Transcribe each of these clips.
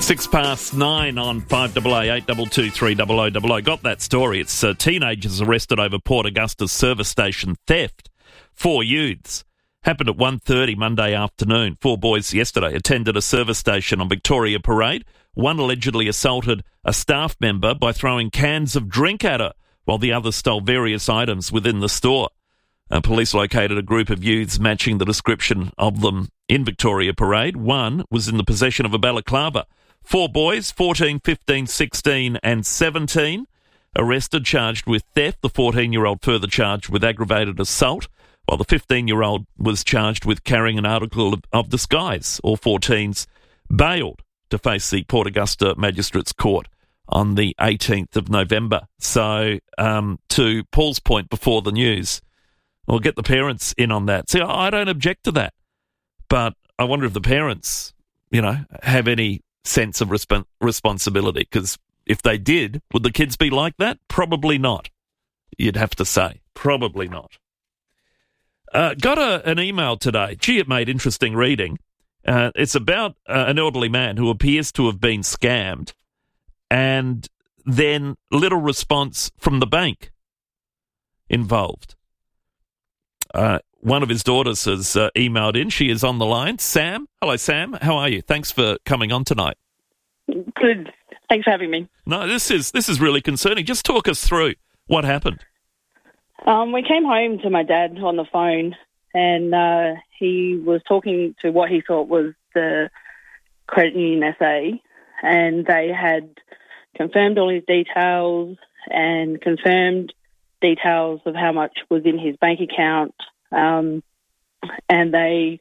9 on 5AA 822 300 Got that story. It's teenagers arrested over Port Augusta's service station theft. 4 youths. Happened at 1:30 Monday afternoon. 4 boys yesterday attended a service station on Victoria Parade. One allegedly assaulted a staff member by throwing cans of drink at her, while the other stole various items within the store. Police located a group of youths matching the description of them in Victoria Parade. One was in the possession of a balaclava. 4 boys, 14, 15, 16 and 17, arrested, charged with theft. The 14-year-old further charged with aggravated assault, while the 15-year-old was charged with carrying an article of disguise. All 14s bailed to face the Port Augusta Magistrates Court on the 18th of November. So, to Paul's point before the news, we'll get the parents in on that. See, I don't object to that, but I wonder if the parents, have any sense of responsibility, because if they did, would the kids be like that? Probably not. You'd have to say. Probably not. Got an email today. Gee, it made interesting reading. It's about an elderly man who appears to have been scammed, and then little response from the bank involved. One of his daughters has emailed in. She is on the line. Sam. Hello, Sam. How are you? Thanks for coming on tonight. Good. Thanks for having me. No, this is really concerning. Just talk us through what happened. We came home to my dad on the phone, and he was talking to what he thought was the Credit Union SA, and they had confirmed all his details and confirmed details of how much was in his bank account, and they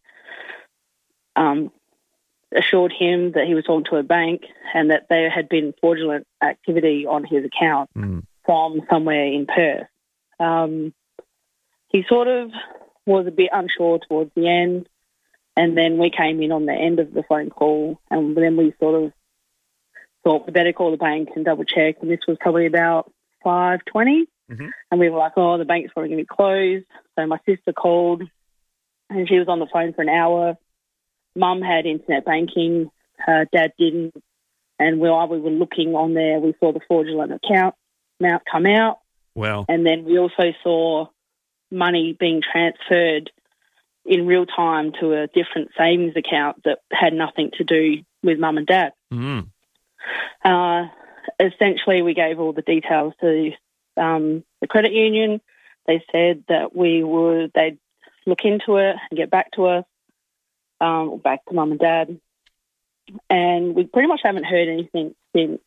assured him that he was talking to a bank and that there had been fraudulent activity on his account from somewhere in Perth. He sort of was a bit unsure towards the end, and then we came in on the end of the phone call, and then we sort of thought we better call the bank and double check, and this was probably about 5:20. And we were like, the bank's probably going to be closed. So my sister called, and she was on the phone for an hour. Mum had internet banking. Dad didn't. And while we were looking on there, we saw the fraudulent account amount come out. Wow. And then we also saw money being transferred in real time to a different savings account that had nothing to do with Mum and Dad. Essentially, we gave all the details to the credit union. They said that they'd look into it and get back to us, back to Mum and Dad. And we pretty much haven't heard anything since.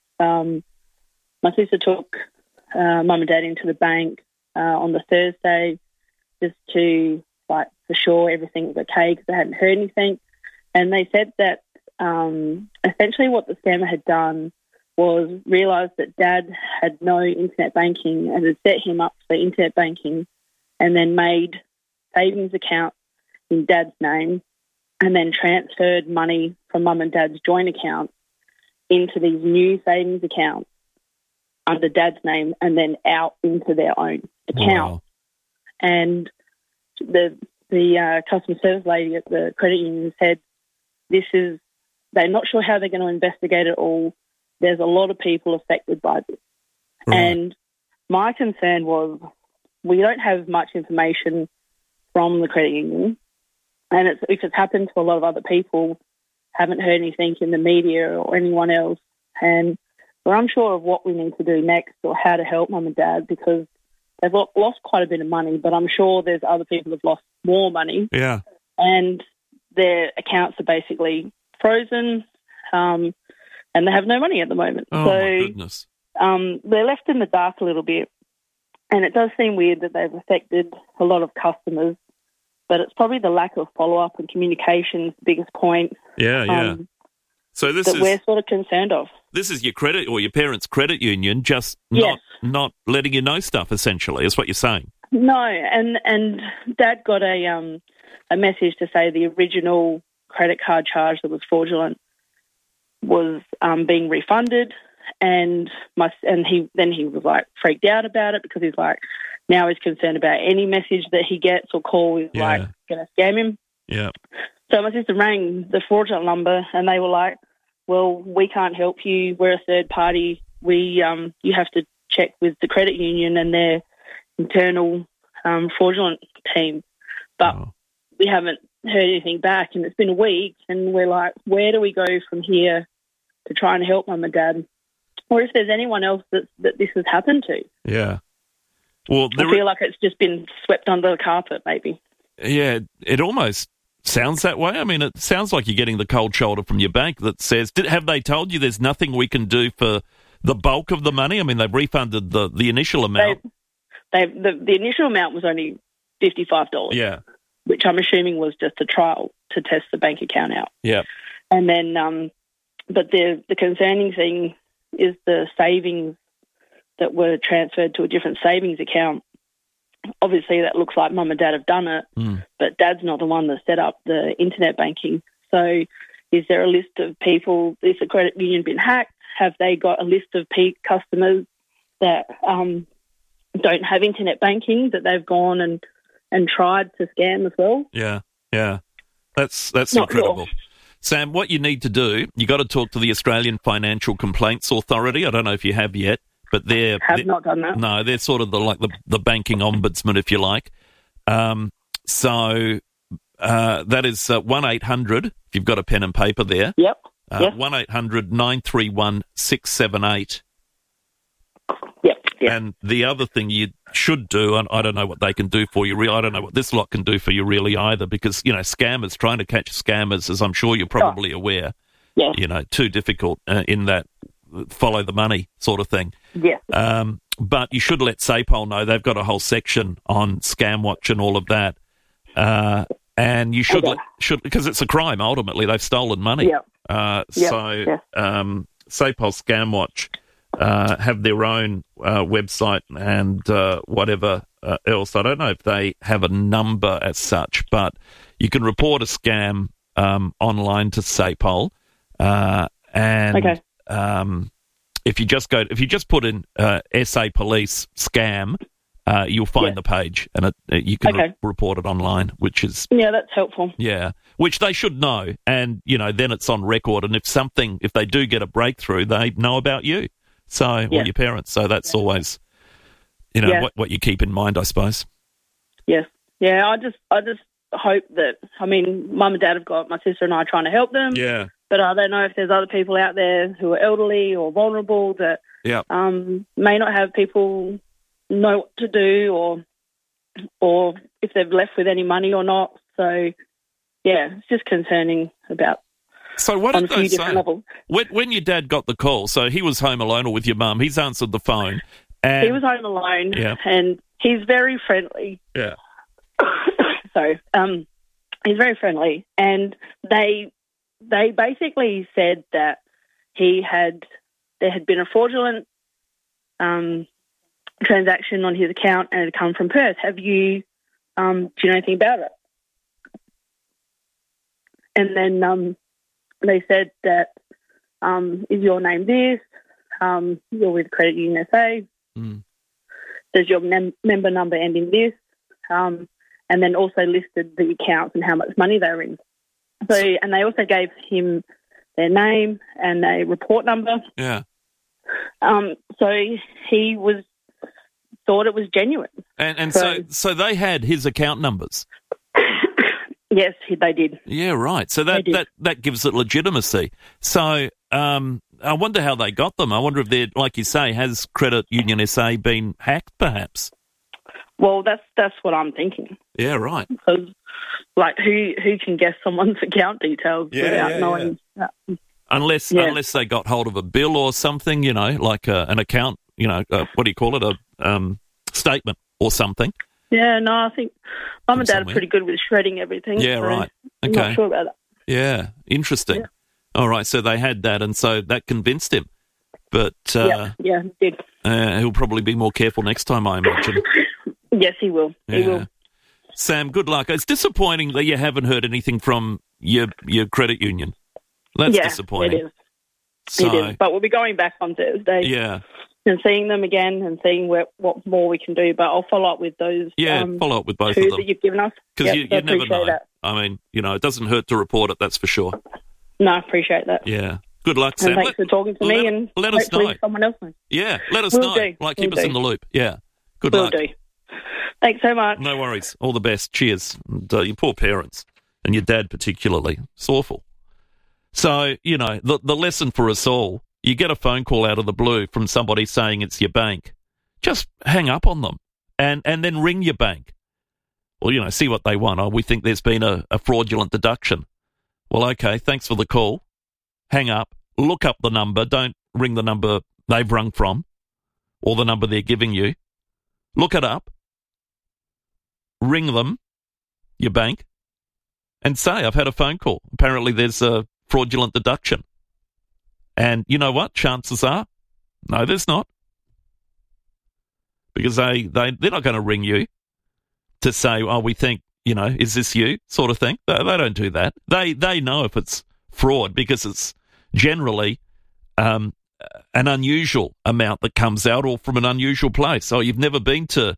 My sister took Mum and Dad into the bank on the Thursday just to, for sure everything was okay, because they hadn't heard anything. And they said that essentially what the scammer had done was realised that Dad had no internet banking and had set him up for internet banking, and then made savings account in Dad's name, and then transferred money from Mum and Dad's joint account into these new savings accounts under Dad's name, and then out into their own account. Wow. And the customer service lady at the credit union said they're not sure how they're going to investigate it all. There's a lot of people affected by this. Right. And my concern was we don't have much information from the credit union, and if it's happened to a lot of other people, haven't heard anything in the media or anyone else, and we're unsure of what we need to do next or how to help Mum and Dad, because they've lost quite a bit of money, but I'm sure there's other people who've lost more money. Yeah. And their accounts are basically frozen, and they have no money at the moment. Oh, so, my goodness. They're left in the dark a little bit, and it does seem weird that they've affected a lot of customers, but it's probably the lack of follow-up and communication the biggest point. Yeah. So we're sort of concerned of. This is your credit or your parents' credit union just not letting you know stuff, essentially, is what you're saying. No, and Dad got a message to say the original credit card charge that was fraudulent was being refunded, and he was freaked out about it, because he's now he's concerned about any message that he gets or call is going to scam him. Yeah. So my sister rang the fraudulent number, and they were like, well, we can't help you. We're a third party. You have to check with the credit union and their internal fraudulent team. But we haven't heard anything back, and it's been a week, and we're like, where do we go from here to try and help Mum and Dad? Or if there's anyone else that this has happened to. Yeah. Well, I feel like it's just been swept under the carpet, maybe. Yeah, it almost sounds that way. I mean, it sounds like you're getting the cold shoulder from your bank that says, have they told you there's nothing we can do for the bulk of the money? I mean, they've refunded the initial amount. The initial amount was only $55. Yeah. Which I'm assuming was just a trial to test the bank account out. Yeah. And then, but the concerning thing is the savings that were transferred to a different savings account. Obviously, that looks like Mum and Dad have done it, but Dad's not the one that set up the internet banking. So is there a list of people, is the credit union been hacked? Have they got a list of customers that don't have internet banking that they've gone and tried to scam as well? Yeah. That's incredible. Sure. Sam, what you need to do, you got to talk to the Australian Financial Complaints Authority. I don't know if you have yet, but they're not done that. No, they're sort of the banking ombudsman, if you like. That is 1-800, if you've got a pen and paper there. Yep. 1-800-931-678. Yep. And the other thing you should do, and I don't know what they can do for you, I don't know what this lot can do for you really either, because, scammers, trying to catch scammers, as I'm sure you're probably aware, too difficult in that follow the money sort of thing. Yeah. But you should let SAPOL know. They've got a whole section on Scam Watch and all of that. And you should, because it's a crime, ultimately. They've stolen money. Yeah. SAPOL Scam Watch have their own website and whatever else. I don't know if they have a number as such, but you can report a scam online to SAPOL. If you just put in SA Police scam, you'll find the page, and you can report it online, which is that's helpful. Yeah, which they should know, and then it's on record. And if they do get a breakthrough, they know about you, or your parents. So that's always what you keep in mind, I suppose. Yes, yeah. I just hope that. I mean, Mum and Dad have got my sister and I trying to help them. Yeah. But I don't know if there's other people out there who are elderly or vulnerable that may not have people know what to do or if they've left with any money or not. So, it's just concerning about So what did they say? Levels. When your dad got the call, so he was home alone or with your mum, he's answered the phone. And he was home alone and he's very friendly. Yeah. Sorry. He's very friendly and they basically said that there had been a fraudulent transaction on his account and it had come from Perth. Do you know anything about it? And then they said that, is your name this? You're with Credit Union SA. Does your member number end in this? And then also listed the accounts and how much money they were in. So, and they also gave him their name and a report number. Yeah. So he thought it was genuine. And so they had his account numbers. Yes, they did. Yeah, right. So that gives it legitimacy. So I wonder how they got them. I wonder if they're, like you say, has Credit Union SA been hacked, perhaps? Well, that's what I'm thinking. Yeah, right. Because, who can guess someone's account details without knowing? Yeah. Unless they got hold of a bill or something, like an account, what do you call it, a statement or something. Yeah, no, I think Mum and Dad are pretty good with shredding everything. Yeah, so right. Okay. I'm not sure about that. Yeah, interesting. Yeah. All right, so they had that, and so that convinced him. But it did. He'll probably be more careful next time, I imagine. Yes, he will. Yeah. He will. Sam, good luck. It's disappointing that you haven't heard anything from your credit union. That's disappointing. It is. It is. But we'll be going back on Thursday. Yeah. And seeing them again and seeing what more we can do. But I'll follow up with those. Yeah, follow up with both of them that you've given us. Because you never know. That. I mean, it doesn't hurt to report it, that's for sure. No, I appreciate that. Yeah. Good luck, And Sam. thanks for talking to me, and let us hopefully know. someone else knows. Yeah, let us Will know. do. Keep us in the loop. Yeah. Good Will luck. do. Thanks so much. No worries. All the best. Cheers. And, your poor parents, and your dad particularly. It's awful. So, the lesson for us all, you get a phone call out of the blue from somebody saying it's your bank. Just hang up on them and then ring your bank. Well, see what they want. Oh, we think there's been a fraudulent deduction. Well, okay, thanks for the call. Hang up. Look up the number. Don't ring the number they've rung from or the number they're giving you. Look it up. Ring them, your bank, and say, I've had a phone call. Apparently there's a fraudulent deduction. And you know what? Chances are, no, there's not. Because they're not going to ring you to say, oh, we think, is this you, sort of thing. They don't do that. They know if it's fraud because it's generally an unusual amount that comes out or from an unusual place. Oh, you've never been to,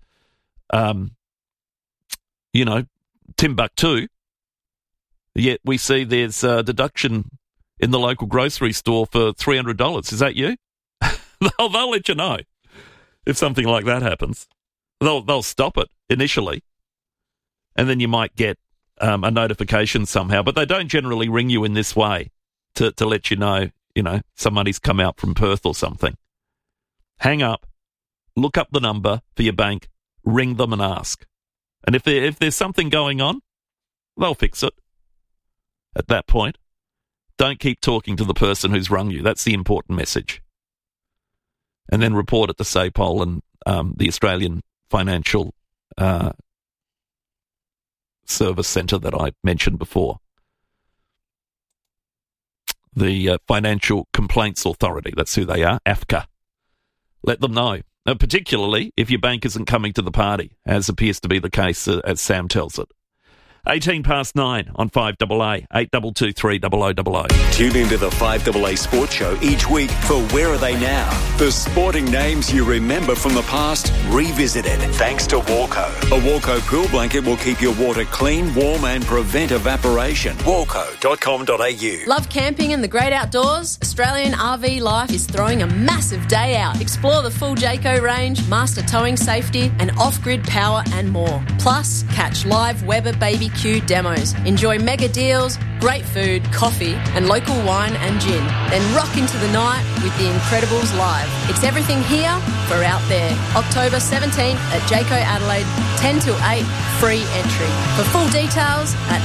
Timbuktu, yet we see there's a deduction in the local grocery store for $300. Is that you? They'll let you know if something like that happens. They'll stop it initially, and then you might get a notification somehow. But they don't generally ring you in this way to let you know, some money's come out from Perth or something. Hang up, look up the number for your bank, ring them and ask. And if there's something going on, they'll fix it. At that point, don't keep talking to the person who's rung you. That's the important message. And then report it to SAPOL and the Australian Financial Service Centre that I mentioned before. The Financial Complaints Authority, that's who they are, AFCA. Let them know. Now, particularly if your bank isn't coming to the party, as appears to be the case as Sam tells it. 18 past 9 on 5AA, 822 30000. Tune into the 5AA Sports Show each week for Where Are They Now? The sporting names you remember from the past, revisited. Thanks to Walco. A Walco pool blanket will keep your water clean, warm and prevent evaporation. Walco.com.au. Love camping and the great outdoors? Australian RV Life is throwing a massive day out. Explore the full Jayco range, master towing safety and off-grid power and more. Plus, catch live Weber BBQ demos. Enjoy mega deals, great food, coffee and local wine and gin. Then rock into the night with The Incredibles live. It's everything here for out there. October 17th at Jayco Adelaide, 10 till 8, free entry. For full details at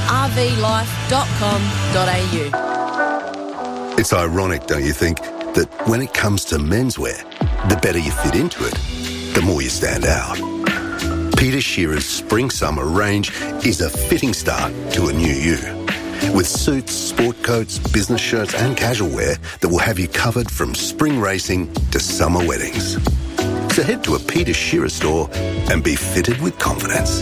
rvlife.com.au. It's ironic, don't you think, that when it comes to menswear, the better you fit into it, the more you stand out. Peter Shearer's Spring-Summer range is a fitting start to a new you. With suits, sport coats, business shirts and casual wear that will have you covered from spring racing to summer weddings. So head to a Peter Shearer store and be fitted with confidence.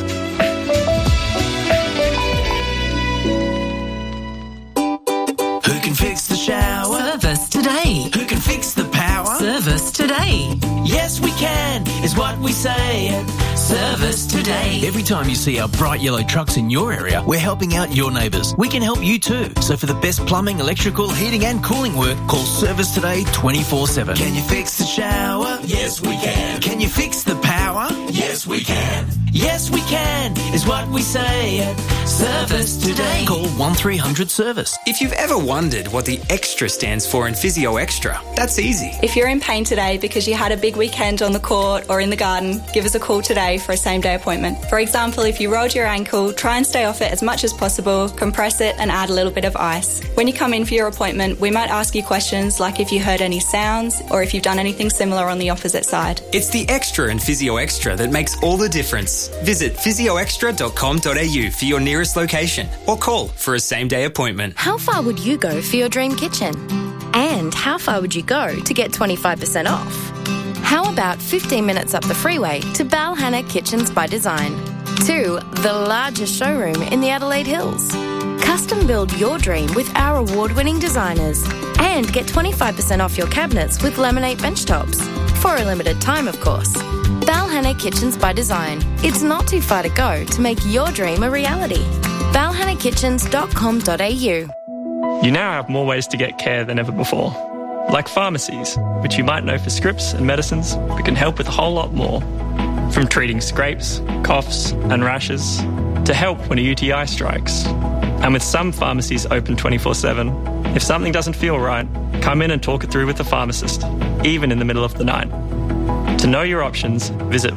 Who can fix the shower? Service today. Who can fix the power? Service today. Yes, we can, is what we say at Service Today. Every time you see our bright yellow trucks in your area, we're helping out your neighbours. We can help you too. So for the best plumbing, electrical, heating and cooling work, call Service Today 24/7. Can you fix the shower? Yes, we can. Can you fix the power? Yes, we can. Yes, we can, is what we say at Service Today. Call 1300 Service. If you've ever wondered what the extra stands for in Physio Extra, that's easy. If you're in pain today because you had a big weekend on the court or in the garden, give us a call today for a same-day appointment. For example, if you rolled your ankle, try and stay off it as much as possible, compress it and add a little bit of ice. When you come in for your appointment, we might ask you questions like if you heard any sounds or if you've done anything similar on the opposite side. It's the extra in Physio Extra that makes all the difference. Visit physioextra.com.au for your nearest location or call for a same-day appointment. How far would you go for your dream kitchen? And how far would you go to get 25% off? How about 15 minutes up the freeway to Balhanna Kitchens by Design, to the largest showroom in the Adelaide Hills? Custom build your dream with our award-winning designers and get 25% off your cabinets with laminate bench tops. For a limited time, of course. Balhanna Kitchens by Design. It's not too far to go to make your dream a reality. balhannakitchens.com.au. You now have more ways to get care than ever before, like pharmacies, which you might know for scripts and medicines, but can help with a whole lot more. From treating scrapes, coughs and rashes, to help when a UTI strikes. And with some pharmacies open 24/7, if something doesn't feel right, come in and talk it through with the pharmacist, even in the middle of the night. To know your options, visit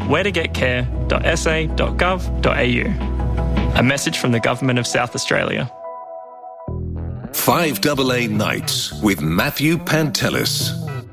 wheretogetcare.sa.gov.au. A message from the Government of South Australia. 5AA Nights with Matthew Pantelis.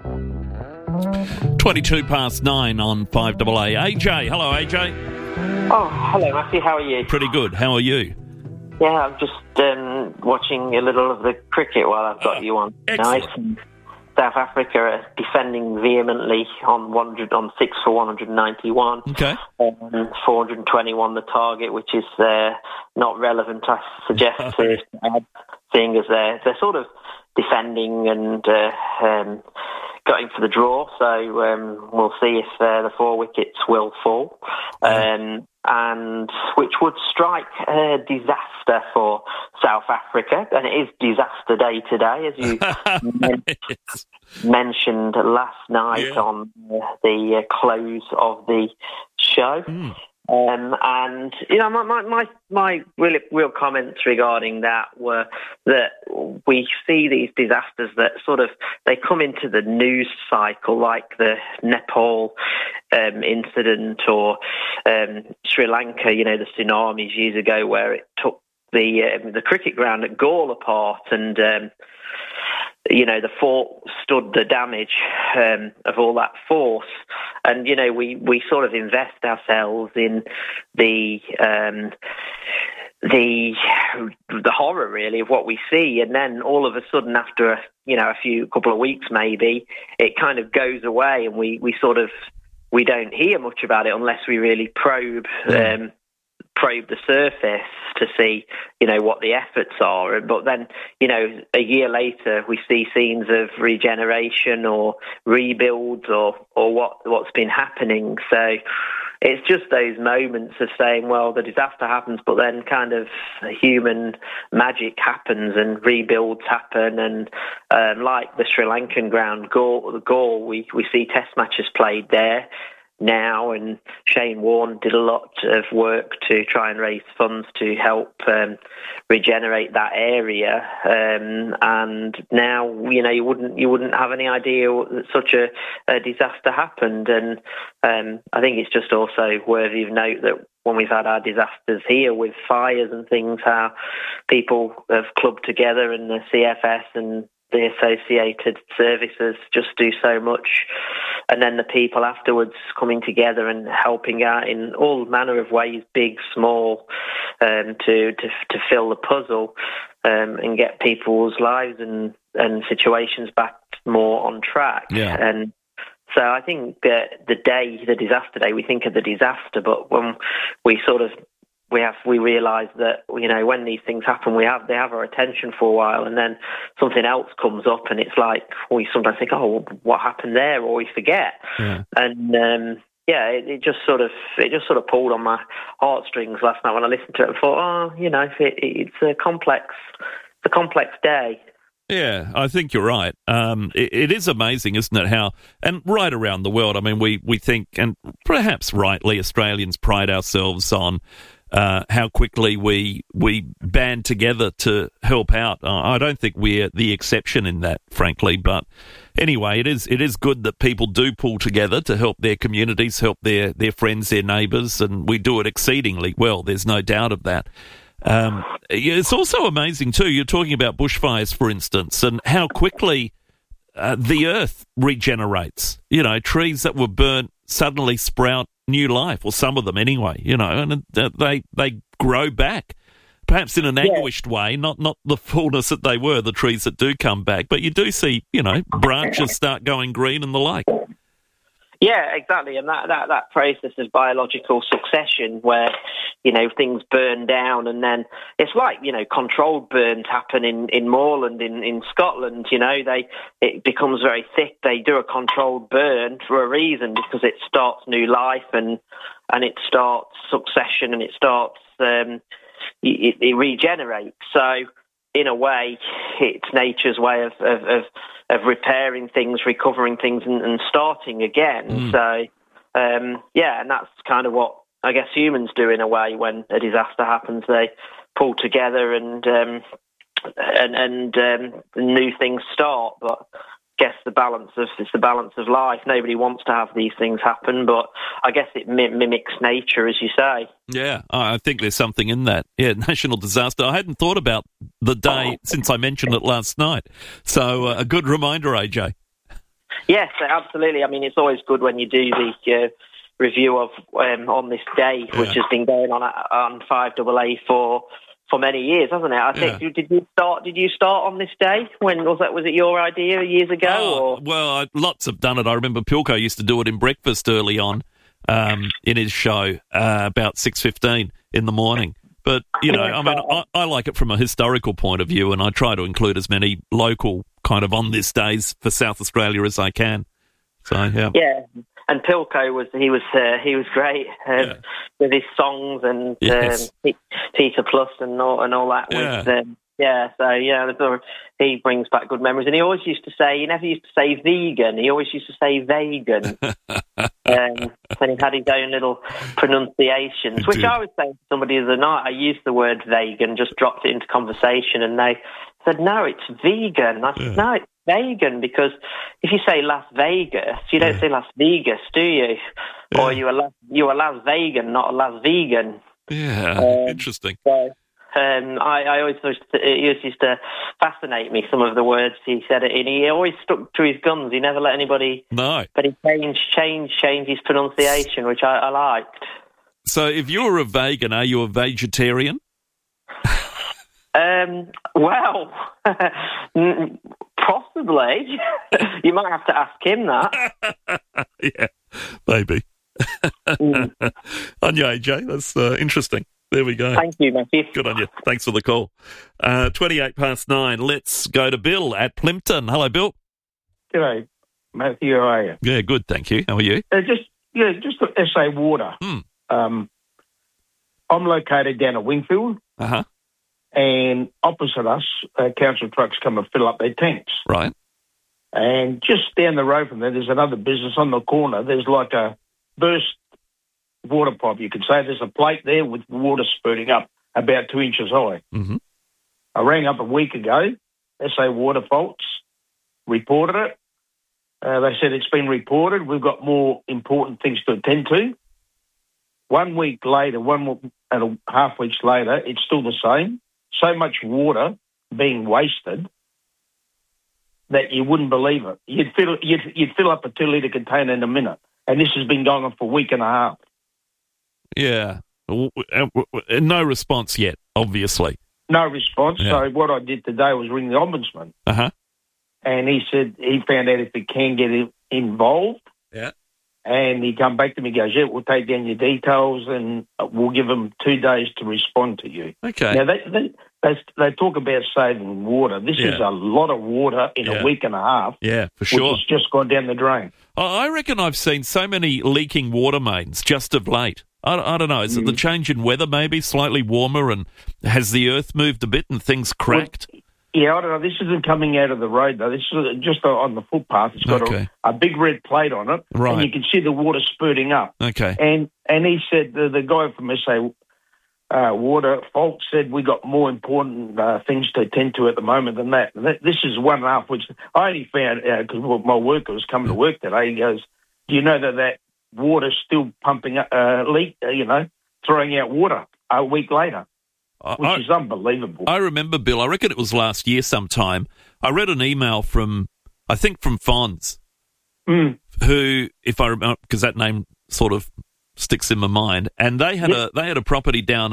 9:22 on 5AA. AJ, hello AJ. Oh, hello Matthew, how are you? Pretty good, how are you? Yeah, I'm just watching a little of the cricket while I've got you on. Excellent. Nice. South Africa are defending vehemently on 6 for 191. Okay. 421 the target, which is not relevant, I suggest, seeing as they're sort of defending and going for the draw. So we'll see if the 4 wickets will fall. And which would strike a disaster for South Africa. And it is disaster day today, as you mentioned last night on the close of the show. And you know, my real comments regarding that were that we see these disasters that sort of they come into the news cycle, like the Nepal incident or Sri Lanka. You know, the tsunamis years ago, where it took the cricket ground at Galle apart, and you know, the fort stood the damage of all that force. And, you know, we sort of invest ourselves in the horror, really, of what we see. And then all of a sudden, after, a couple of weeks maybe, it kind of goes away, and we don't hear much about it unless we really probe the surface to see, you know, what the efforts are. But then, you know, a year later, we see scenes of regeneration or rebuilds or what's been happening. So it's just those moments of saying, well, the disaster happens, but then kind of human magic happens and rebuilds happen. And like the Sri Lankan ground, Galle, we see test matches played there now, and Shane Warne did a lot of work to try and raise funds to help regenerate that area. And now, you know, you wouldn't have any idea that such a disaster happened. And I think it's just also worthy of note that when we've had our disasters here with fires and things, how people have clubbed together, and the CFS and the associated services just do so much, and then the people afterwards coming together and helping out in all manner of ways, big, small, to fill the puzzle and get people's lives and situations back more on track. Yeah. And so I think that the disaster day, we think of the disaster, but when we sort of we realise that, you know, when these things happen, they have our attention for a while, and then something else comes up, and it's like we sometimes think, oh, what happened there, or we forget. Yeah. And it just sort of pulled on my heartstrings last night when I listened to it and thought, oh, you know, it's a complex day. Yeah, I think you're right. It is amazing, isn't it, how, and right around the world, I mean, we think, and perhaps rightly, Australians pride ourselves on how quickly we band together to help out. I don't think we're the exception in that, frankly. But anyway, it is good that people do pull together to help their communities, help their friends, their neighbours, and we do it exceedingly well. There's no doubt of that. It's also amazing, too, you're talking about bushfires, for instance, and how quickly the earth regenerates. You know, trees that were burnt suddenly sprout new life, or some of them anyway, you know, and they grow back, perhaps in an anguished way, not the fullness that they were, the trees that do come back, but you do see, you know, branches start going green and the like. Yeah, exactly, and that process of biological succession where, you know, things burn down, and then it's like, you know, controlled burns happen in moorland in Scotland. You know, it becomes very thick. They do a controlled burn for a reason, because it starts new life and it starts succession, and it starts it regenerates. So in a way, it's nature's way of repairing things, recovering things, and starting again. So, and that's kind of what I guess humans do in a way when a disaster happens. They pull together and new things start. But I guess it's the balance of life. Nobody wants to have these things happen, but I guess it mimics nature, as you say. Yeah, I think there's something in that. Yeah, national disaster. I hadn't thought about the day since I mentioned it last night. So a good reminder, AJ. Yes, absolutely. I mean, it's always good when you do the review of on this day, which has been going on 5AA for many years, hasn't it? I think. Did you start on this day? When was that? Was it your idea years ago? Well, lots have done it. I remember Pilko used to do it in breakfast early on in his show about 6:15 in the morning. But I like it from a historical point of view, and I try to include as many local kind of on this days for South Australia as I can. So yeah. And Pilko was great with his songs and Peter Plus and all that. He brings back good memories. And he always used to say, he never used to say vegan, he always used to say vegan. And he had his own little pronunciations, which I was saying to somebody the other night. I used the word vegan, just dropped it into conversation, and they said, no, it's vegan. I said, no, it's vegan, because if you say Las Vegas, you don't say Las Vegas, do you? Yeah. Or you are Las Vegan, not a Las Vegan. Yeah, interesting. So, I always it used to fascinate me, some of the words he said, and he always stuck to his guns. He never let anybody. No, but he changed his pronunciation, which I liked. So, if you're a vegan, are you a vegetarian? Well, possibly. You might have to ask him that. Yeah, maybe. On you, AJ. That's interesting. There we go. Thank you, Matthew. Good on you. Thanks for the call. 9:28. Let's go to Bill at Plympton. Hello, Bill. G'day, Matthew. How are you? Yeah, good, thank you. How are you? Just SA Water. I'm located down at Wingfield. Uh-huh. And opposite us, council trucks come and fill up their tanks. Right. And just down the road from there, there's another business on the corner. There's like a burst water pipe, you could say. There's a plate there with water spurting up about 2 inches high. Mm-hmm. I rang up a week ago, SA Water faults, reported it. They said it's been reported. We've got more important things to attend to. 1 week later, 1.5 weeks later, it's still the same. So much water being wasted that you wouldn't believe it. You'd fill up a 2-litre container in a minute, and this has been going on for a week and a half. Yeah. No response yet, obviously. No response. Yeah. So what I did today was ring the Ombudsman. Uh-huh. And he said he found out if he can get involved. Yeah. And he come back to me and goes, yeah, we'll take down your details and we'll give them 2 days to respond to you. Okay. Now, they talk about saving water. This is a lot of water in a week and a half. Yeah, for sure. Which has just gone down the drain. I reckon I've seen so many leaking water mains just of late. I don't know. Is it the change in weather maybe, slightly warmer, and has the earth moved a bit and things cracked? Well, yeah, I don't know. This isn't coming out of the road, though. This is just on the footpath. It's got a big red plate on it, and you can see the water spurting up. Okay. And he said, the guy from SA Water Fault said, we got more important things to attend to at the moment than that. This is 1.5 weeks. I only found out because my worker was coming to work today. He goes, do you know that water's still pumping throwing out water a week later? Which is unbelievable. I remember, Bill, I reckon it was last year sometime, I read an email from Fonz, who, if I remember, because that name sort of sticks in my mind, and they had a property down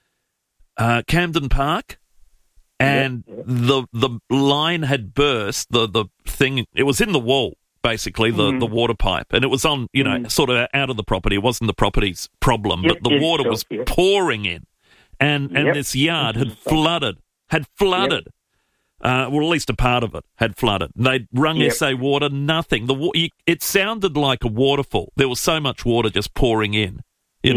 at Camden Park, and the line had burst, the thing, it was in the wall, basically, the water pipe, and it was on, sort of out of the property. It wasn't the property's problem, but the water was pouring in. And this yard had flooded. Well, at least a part of it had flooded. They'd rung SA Water, nothing. It sounded like a waterfall. There was so much water just pouring in,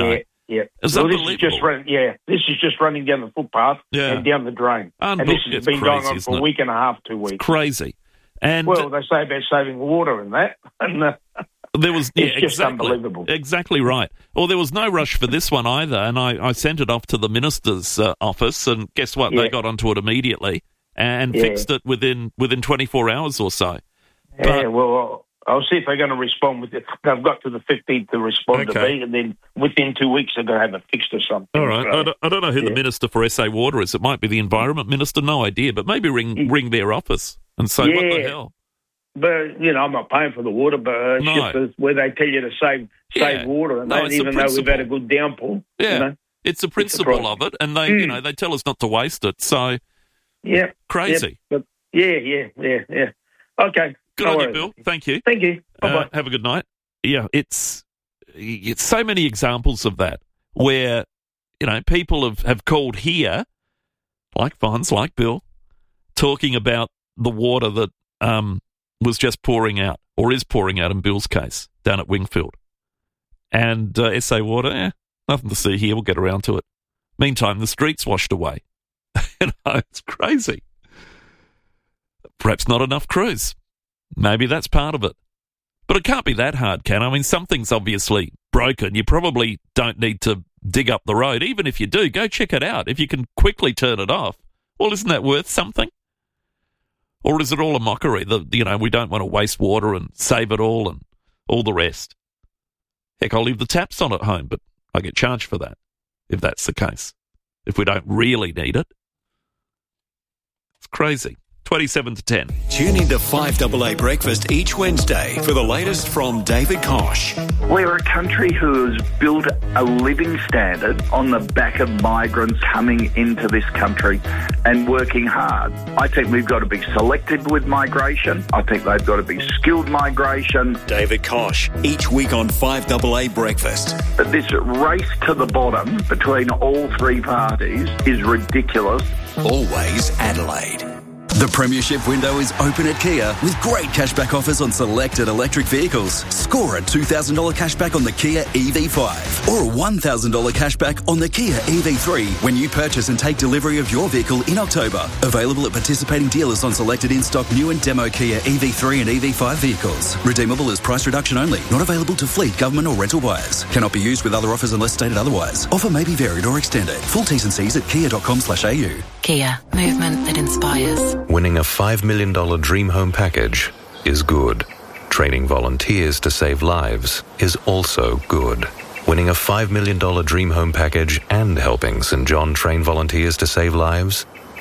Yeah. It's well, unbelievable. This is just running down the footpath and down the drain. And this has been going on for a week and a half, 2 weeks. It's crazy. And well, they say about saving water and that. And there was it's just unbelievable. Exactly right. Well, there was no rush for this one either, and I sent it off to the minister's office, and guess what? They got onto it immediately and fixed it within 24 hours or so. Yeah, well, I'll see if they're going to respond with it. They've got to the 15th to respond to me, and then within 2 weeks they're going to have it fixed or something. All right. So, I don't know who the Minister for SA Water is. It might be the Environment Minister, no idea, but maybe ring their office and say, what the hell? But, I'm not paying for the water, but it's just where they tell you to save water, and even though we've had a good downpour. Yeah, it's the principle of it, and they, they tell us not to waste it, so crazy. But yeah. Okay. Good on you, Bill. Thank you. Thank you. Bye-bye. Have a good night. Yeah, it's so many examples of that where, people have called here, like Vons, like Bill, talking about the water that was just pouring out, or is pouring out in Bill's case, down at Wingfield. And SA Water, nothing to see here, we'll get around to it. Meantime, the street's washed away. It's crazy. Perhaps not enough crews. Maybe that's part of it. But it can't be that hard, can it? I mean, something's obviously broken. You probably don't need to dig up the road. Even if you do, go check it out. If you can quickly turn it off, well, isn't that worth something? Or is it all a mockery that, we don't want to waste water and save it all and all the rest? Heck, I'll leave the taps on at home, but I get charged for that, if that's the case. If we don't really need it. It's crazy. 27 to 10. Tune in to 5AA Breakfast each Wednesday for the latest from David Kosh. We're a country who has built a living standard on the back of migrants coming into this country and working hard. I think we've got to be selective with migration. I think they've got to be skilled migration. David Kosh, each week on 5AA Breakfast. This race to the bottom between all three parties is ridiculous. Always Adelaide. The Premiership window is open at Kia with great cashback offers on selected electric vehicles. Score a $2,000 cashback on the Kia EV5 or a $1,000 cashback on the Kia EV3 when you purchase and take delivery of your vehicle in October. Available at participating dealers on selected in-stock new and demo Kia EV3 and EV5 vehicles. Redeemable as price reduction only. Not available to fleet, government or rental buyers. Cannot be used with other offers unless stated otherwise. Offer may be varied or extended. Full T's and C's at kia.com/au. Kia. Movement that inspires. Winning a $5 million dream home package is good. Training volunteers to save lives is also good. Winning a $5 million dream home package and helping St. John train volunteers to save lives?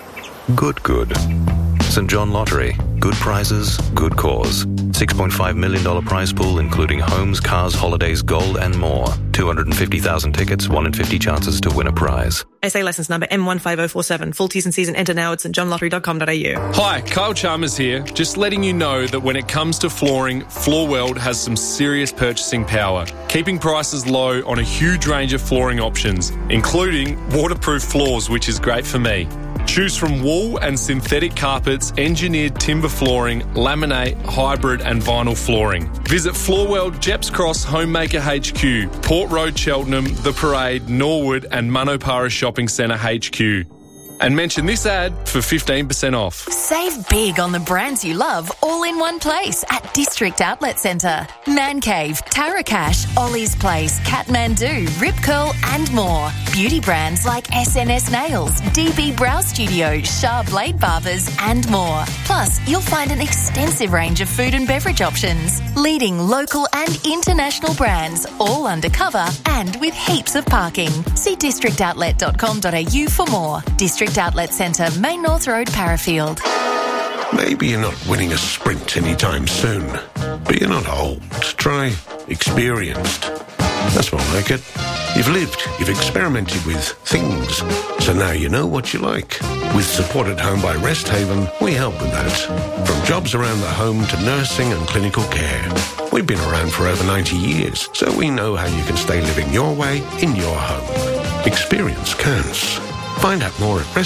Good. St. John Lottery. Good prizes, good cause. $6.5 million prize pool including homes, cars, holidays, gold and more. 250,000 tickets, 1 in 50 chances to win a prize. SA licence number M15047. Full T's and C's and enter now at stjohnlottery.com.au. Hi, Kyle Chalmers here. Just letting you know that when it comes to flooring, Floorweld has some serious purchasing power, keeping prices low on a huge range of flooring options, including waterproof floors, which is great for me. Choose from wool and synthetic carpets, engineered timber flooring, laminate, hybrid and vinyl flooring. Visit Floorweld, Jeps Cross, Homemaker HQ, Port Road, Cheltenham, The Parade, Norwood and Manopara Shopping Centre HQ. And mention this ad for 15% off. Save big on the brands you love all in one place at District Outlet Centre. Man Cave, Tarakash, Ollie's Place, Kathmandu, Rip Curl and more. Beauty brands like SNS Nails, DB Brow Studio, Shah Blade Barbers and more. Plus, you'll find an extensive range of food and beverage options. Leading local and international brands, all undercover and with heaps of parking. See districtoutlet.com.au for more. District Outlet Centre, Main North Road, Parafield. Maybe you're not winning a sprint anytime soon, but you're not old. Try experienced. That's more like it. You've lived, you've experimented with things, so now you know what you like. With Support at Home by Rest Haven, we help with that. From jobs around the home to nursing and clinical care. We've been around for over 90 years, so we know how you can stay living your way in your home. Experience counts. Find out more at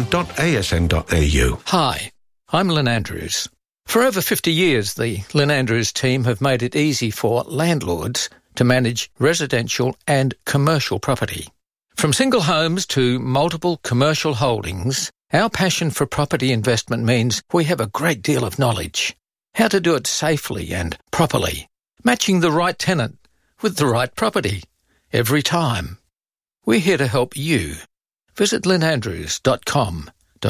resthaven.asn.au. Hi, I'm Lynn Andrews. For over 50 years, the Lynn Andrews team have made it easy for landlords to manage residential and commercial property. From single homes to multiple commercial holdings, our passion for property investment means we have a great deal of knowledge. How to do it safely and properly, matching the right tenant with the right property every time. We're here to help you. Visit lynnandrews.com.au.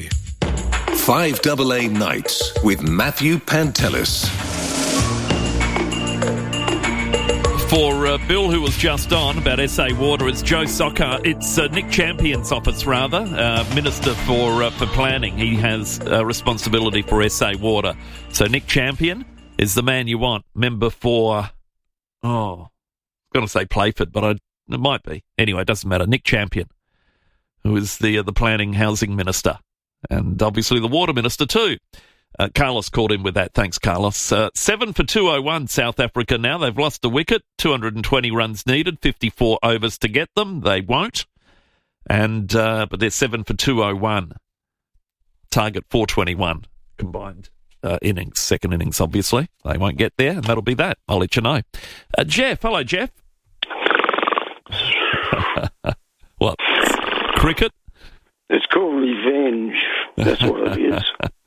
5AA Nights with Matthew Pantelis. For Bill, who was just on about SA Water, it's Joe Socker. It's Nick Champion's office, rather, Minister for Planning. He has responsibility for SA Water. So Nick Champion is the man you want. Member for, I'm going to say Playford, but it might be. Anyway, it doesn't matter. Nick Champion, who is the Planning Housing Minister, and obviously the Water Minister too. Carlos called in with that. Thanks, Carlos. 7 for 201, South Africa now. They've lost a wicket, 220 runs needed, 54 overs to get them. They won't. But they're 7 for 201. Target 421 combined innings, second innings, obviously. They won't get there, and that'll be that. I'll let you know. Jeff. Hello, Jeff. What? Cricket? It's called revenge. That's what it is.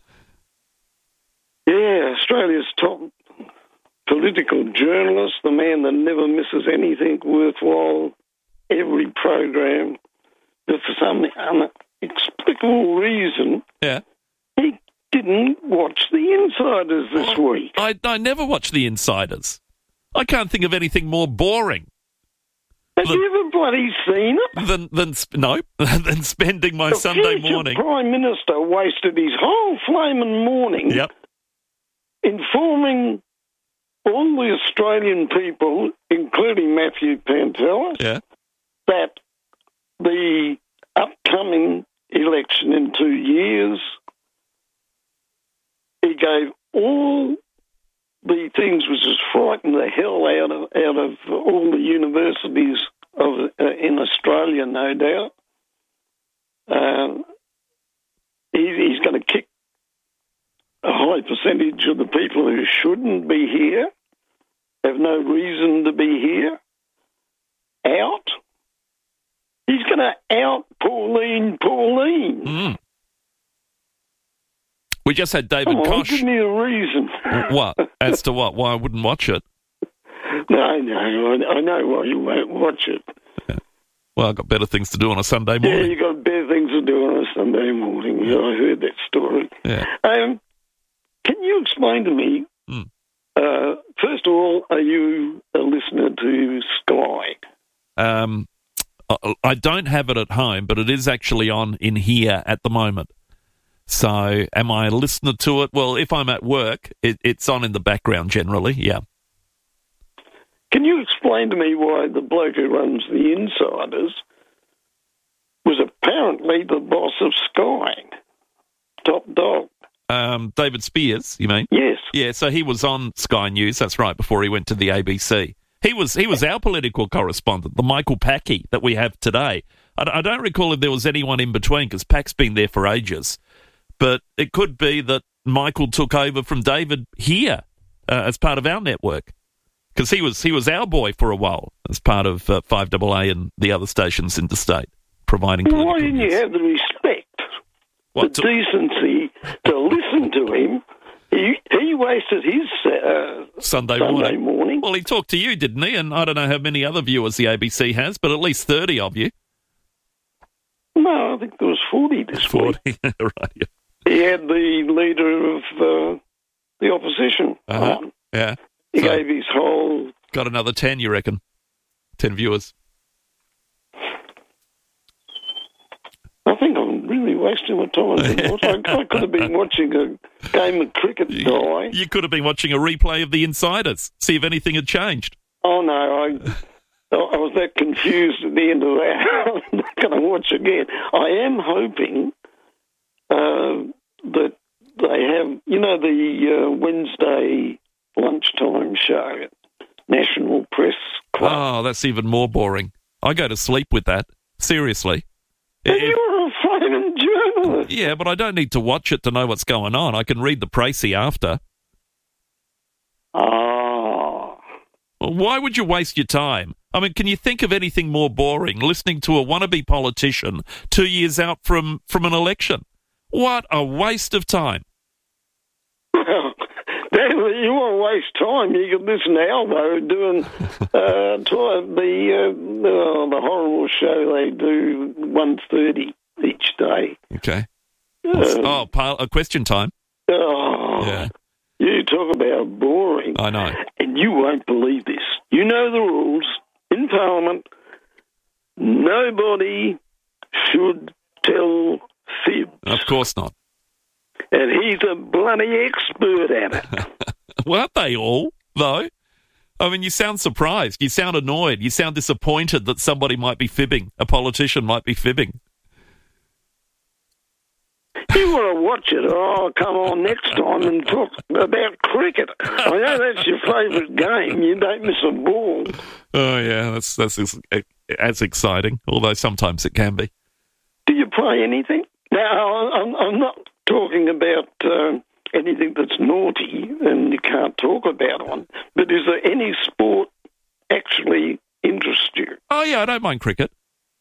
Yeah, Australia's top political journalist, the man that never misses anything worthwhile, every program, but for some inexplicable reason, he didn't watch The Insiders this week. I never watch The Insiders. I can't think of anything more boring. Have you ever bloody seen it? Than spending my Sunday morning. The Prime Minister wasted his whole flaming morning informing all the Australian people, including Matthew Pantelis, that the upcoming election in 2 years, he gave all the things which has frightened the hell out of all the universities in Australia, no doubt. He's going to kick a high percentage of the people who shouldn't be here, have no reason to be here, out. He's going to out Pauline. Mm. We just had David Koch. Give me a reason. What? As to what? Why I wouldn't watch it? No, I know why you won't watch it. Yeah. Well, I've got better things to do on a Sunday morning. Yeah, you've got better things to do on a Sunday morning. Yeah, I heard that story. Yeah. Can you explain to me, first of all, are you a listener to Sky? I don't have it at home, but it is actually on in here at the moment. So am I a listener to it? Well, if I'm at work, it's on in the background generally, yeah. Can you explain to me why the bloke who runs The Insiders was apparently the boss of Sky, top dog? David Spears, you mean? Yes. Yeah, so he was on Sky News, that's right, before he went to the ABC. He was our political correspondent, the Michael Packy that we have today. I don't recall if there was anyone in between, because Pack's been there for ages. But it could be that Michael took over from David here as part of our network, because he was our boy for a while as part of 5AA and the other stations interstate, providing political Why didn't you have the respect, the decency to listen to him? He wasted his Sunday morning. Well, he talked to you, didn't he? And I don't know how many other viewers the ABC has, but at least 30 of you. No, I think there was 40 this week. 40, right, yeah. He had the leader of the opposition on. Yeah. He gave his whole... Got another 10, you reckon? 10 viewers. I think I'm really wasting my time. I could have been watching a game of cricket, Guy. You could have been watching a replay of The Insiders, see if anything had changed. Oh, no, I was that confused at the end of that. I'm not going to watch again. I am hoping that they have, the Wednesday lunchtime show at National Press Club. Oh, that's even more boring. I go to sleep with that. Seriously. But you're a flaming journalist. Yeah, but I don't need to watch it to know what's going on. I can read the précis after. Oh. Well, why would you waste your time? I mean, can you think of anything more boring, listening to a wannabe politician 2 years out from an election? What a waste of time. Well, you want to waste time, you could listen to Albo doing the horrible show they do 1:30 each day. Okay. A question time. Oh, yeah. You talk about boring. I know. And you won't believe this. You know the rules. In Parliament, nobody should tell fibs. Of course not. And he's a bloody expert at it. Well, aren't they all, though? I mean, you sound surprised. You sound annoyed. You sound disappointed that somebody might be fibbing. A politician might be fibbing. You want to watch it? Oh, come on next time and talk about cricket. I know that's your favourite game. You don't miss a ball. Oh, yeah, that's as exciting, although sometimes it can be. Do you play anything? Now, I'm not talking about anything that's naughty and you can't talk about one, but is there any sport actually interest you? Oh, yeah, I don't mind cricket.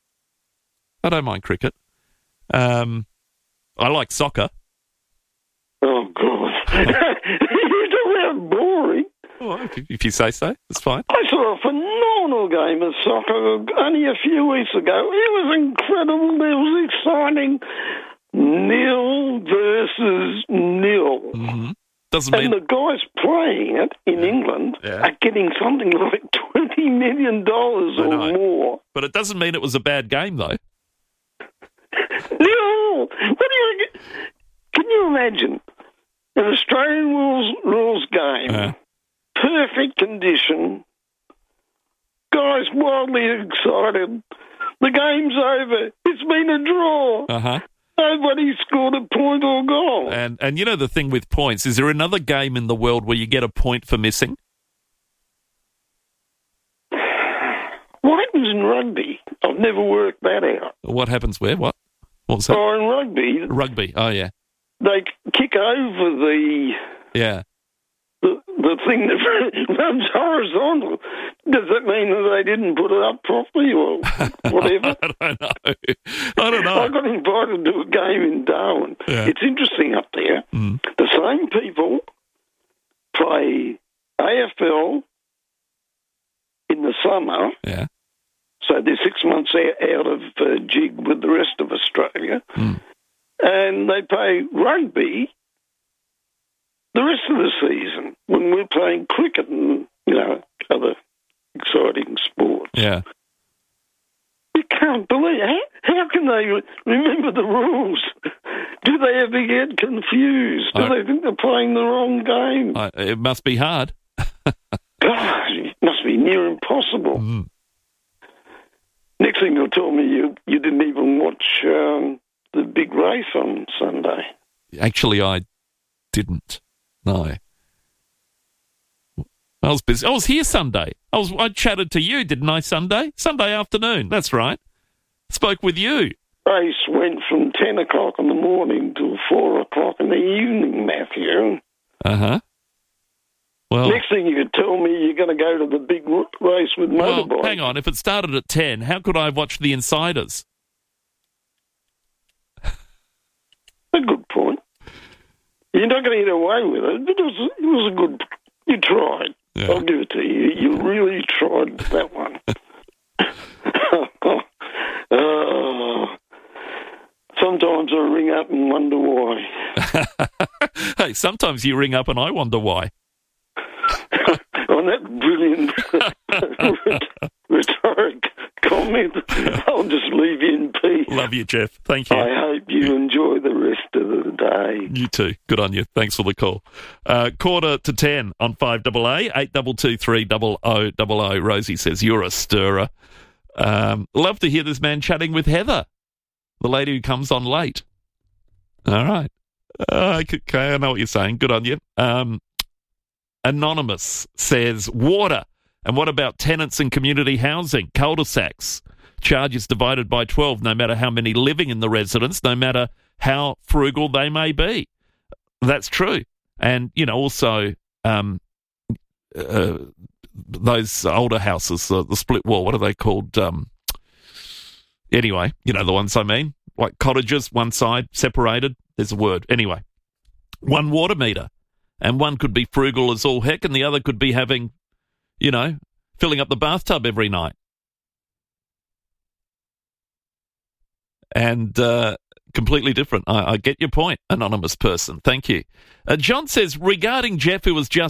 I like soccer. Oh, God. You talk about boring. Oh, if you say so, it's fine. I saw a phenomenal game of soccer only a few weeks ago. It was incredible. It was exciting. 0 versus 0. Mm-hmm. The guys playing it in England are getting something like $20 million or more. But it doesn't mean it was a bad game, though. No! Can you imagine an Australian rules game, perfect condition, guys wildly excited, the game's over, it's been a draw. Uh-huh. Nobody scored a point or goal. And you know the thing with points, is there another game in the world where you get a point for missing? What happens in rugby? I've never worked that out. What happens where? What was that? Oh, in rugby. Rugby, oh, yeah. They kick over the thing that runs horizontal. Does that mean that they didn't put it up properly or whatever? I don't know. I got invited to a game in Darwin. Yeah. It's interesting up there. Mm. The same people play AFL in the summer. Yeah. So they're 6 months out of jig with the rest of Australia. Mm. And they play rugby the rest of the season when we're playing cricket and, other exciting sports. Yeah. You can't believe it. How can they remember the rules? Do they ever get confused? Do they think they're playing the wrong game? It must be hard. God, it must be near impossible. Mm. Next thing you'll tell me you didn't even watch the big race on Sunday. Actually, I didn't. No. I was busy. I was here Sunday. I chatted to you, didn't I, Sunday? Sunday afternoon, that's right. Spoke with you. Race went from 10 o'clock in the morning till 4 o'clock in the evening, Matthew. Uh-huh. Well, next thing you could tell me you're going to go to the big race with motorbikes. Well, hang on. If it started at 10, how could I have watched the Insiders? A good point. You're not going to get away with it, but it was a good... You tried. Yeah. I'll give it to you. You really tried that one. Sometimes I ring up and wonder why. Hey, sometimes you ring up and I wonder why. On that brilliant rhetoric comment, I'll just leave you in peace. Love you, Jeff. Thank you. I hope you enjoy the rest of the day. You too. Good on you. Thanks for the call. 9:45 on 5AA, 822 30000. Rosie says, you're a stirrer. Love to hear this man chatting with Heather, the lady who comes on late. All right. Okay, I know what you're saying. Good on you. Anonymous says, water. And what about tenants and community housing, cul-de-sacs? Charges divided by 12, no matter how many living in the residence, no matter how frugal they may be. That's true. And, also, the those older houses, the split wall, what are they called? Anyway, you know the ones I mean, like cottages, one side separated. There's a word. Anyway, one water meter, and one could be frugal as all heck, and the other could be having, you know, filling up the bathtub every night. And completely different. I get your point, anonymous person. Thank you. John says, regarding Jeff, who was just